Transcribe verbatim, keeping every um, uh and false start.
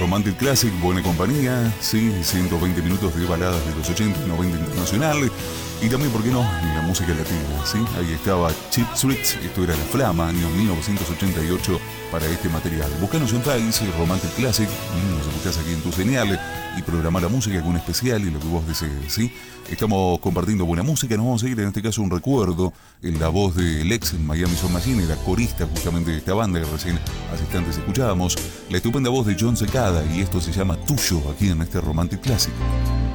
Romantic Classic, buena compañía, sí, ciento veinte minutos de baladas de los ochenta y noventa internacional. Y también, ¿por qué no?, la música latina, ¿sí? Ahí estaba Cheap Streets, esto era La Flama, año mil novecientos ochenta y ocho, para este material. Buscanos en Face, Romantic Classic, nos escuchás aquí en tu señal, y programa la música con especial y lo que vos desees, ¿sí? Estamos compartiendo buena música, nos vamos a seguir, en este caso, un recuerdo en la voz de Lex en Miami Sound Machine, era corista justamente de esta banda que recién hace instantes escuchábamos, la estupenda voz de John Secada, y esto se llama Tuyo, aquí en este Romantic Classic.